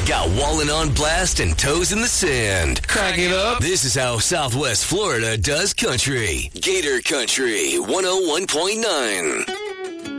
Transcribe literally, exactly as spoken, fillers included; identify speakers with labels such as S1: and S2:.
S1: got Wallin on blast and toes in the sand.
S2: Crack it up.
S1: This is how Southwest Florida does country. Gator Country one oh one point nine.